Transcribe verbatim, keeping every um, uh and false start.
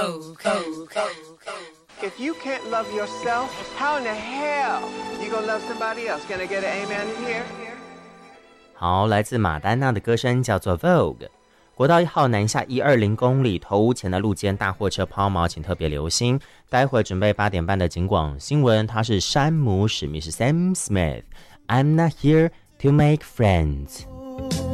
If you can't love yourself, how in the hell you gonna love somebody else? Can I get an amen in here? 好，来自马丹娜的歌声叫做 Vogue。国道一号南下一二零公里，头屋前的路肩大货车抛锚，请特别留心。待会准备八点半的警广新闻，他是山姆史密斯 Sam Smith。I'm not here to make friends.